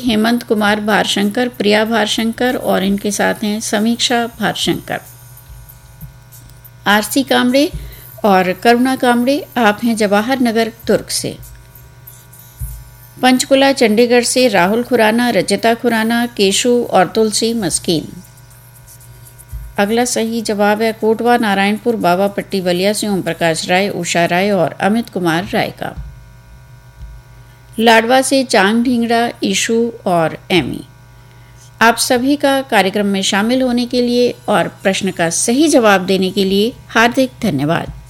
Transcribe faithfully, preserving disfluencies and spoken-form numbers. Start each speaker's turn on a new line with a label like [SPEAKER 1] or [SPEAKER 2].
[SPEAKER 1] हेमंत कुमार भारशंकर, प्रिया भारशंकर और इनके साथ हैं समीक्षा भारशंकर। आरसी कामड़े और करुणा कामड़े, आप हैं जवाहर नगर दुर्ग से। पंचकुला चंडीगढ़ से राहुल खुराना, रजता खुराना, केशु और तुलसी मस्कीन। अगला सही जवाब है कोटवा नारायणपुर बाबापट्टी बलिया से ओम प्रकाश राय, उषा राय और अमित कुमार राय का। लाडवा से चांग ढींगड़ा, ईशु और एमी। आप सभी का कार्यक्रम में शामिल होने के लिए और प्रश्न का सही जवाब देने के लिए हार्दिक धन्यवाद।